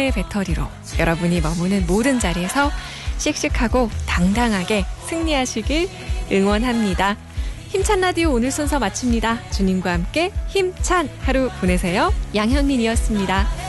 최고의 배터리로 여러분이 머무는 모든 자리에서 씩씩하고 당당하게 승리하시길 응원합니다. 힘찬 라디오 오늘 순서 마칩니다. 주님과 함께 힘찬 하루 보내세요. 양현민이었습니다.